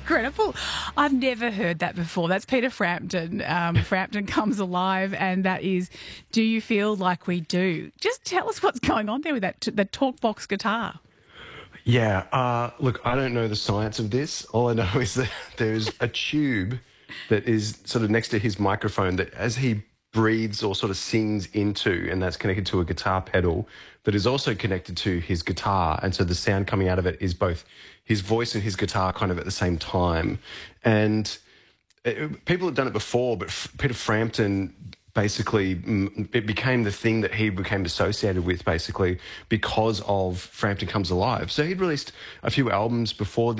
incredible. I've never heard that before. That's Peter Frampton. Frampton Comes Alive, and that is Do You Feel Like We Do? Just tell us what's going on there with that the talkbox guitar. Yeah, look, I don't know the science of this. All I know is that there's a tube that is sort of next to his microphone that as he breathes or sort of sings into, and that's connected to a guitar pedal that is also connected to his guitar. And so the sound coming out of it is both his voice and his guitar kind of at the same time. And people have done it before, but Peter Frampton basically it became the thing that he became associated with basically because of Frampton Comes Alive. So he'd released a few albums before